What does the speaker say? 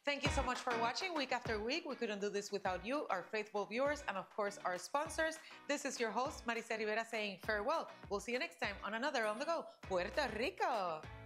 Thank you so much for watching week after week. We couldn't do this without you, our faithful viewers, and of course our sponsors. This is your host, Maricel Rivera, saying farewell. We'll see you next time on another On The Go, Puerto Rico.